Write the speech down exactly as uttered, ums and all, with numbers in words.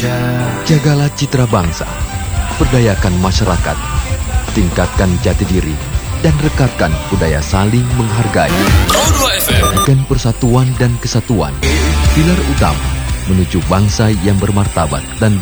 Jagalah citra bangsa, berdayakan masyarakat, tingkatkan jati diri, dan rekatkan budaya saling menghargai. Dan persatuan dan kesatuan, pilar utama menuju bangsa yang bermartabat dan